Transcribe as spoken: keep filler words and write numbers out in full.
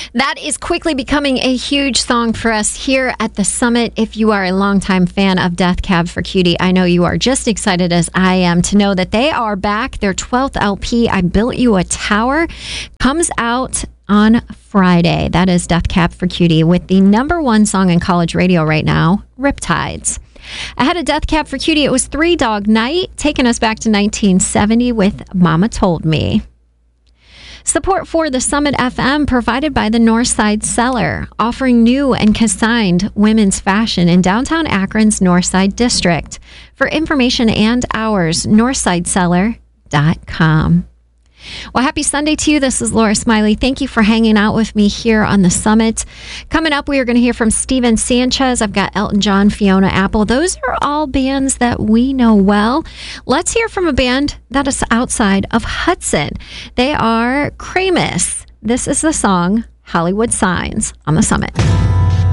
That is quickly becoming a huge song for us here at the Summit. If you are a longtime fan of Death Cab for Cutie, I know you are just excited as I am to know that they are back. Their twelfth L P, I Built You a Tower, comes out on Friday. That is Death Cab for Cutie with the number one song in college radio right now, Riptides. Ahead of Death Cab for Cutie, it was Three Dog Night, taking us back to nineteen seventy with Mama Told Me. Support for the Summit F M provided by the Northside Cellar, offering new and consigned women's fashion in downtown Akron's Northside District. For information and hours, northside cellar dot com. Well, happy Sunday to you. This is Laura Smiley. Thank you for hanging out with me here on the Summit. Coming up, we are going to hear from Steven Sanchez. I've got Elton John, Fiona Apple. Those are all bands that we know well. Let's hear from a band that is outside of Hudson. They are Kramus. This is the song Hollywood Signs on the Summit.